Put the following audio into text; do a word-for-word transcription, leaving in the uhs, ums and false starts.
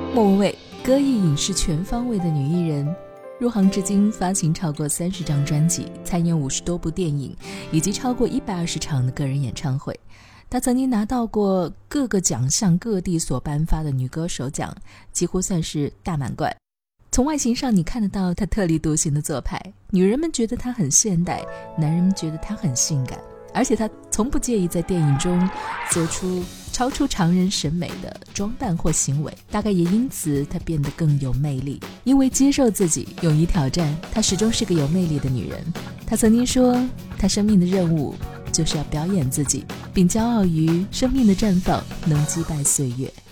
莫文蔚，歌艺影视全方位的女艺人，入行至今发行超过三十张专辑，参演五十多部电影，以及超过一百二十场的个人演唱会。她曾经拿到过各个奖项各地所颁发的女歌手奖，几乎算是大满贯。从外形上你看得到她特立独行的做派，女人们觉得她很现代，男人们觉得她很性感，而且她从不介意在电影中做出超出常人审美的装扮或行为，大概也因此她变得更有魅力。因为接受自己，勇于挑战，她始终是个有魅力的女人。她曾经说，她生命的任务就是要表演自己，并骄傲于生命的绽放能击败岁月。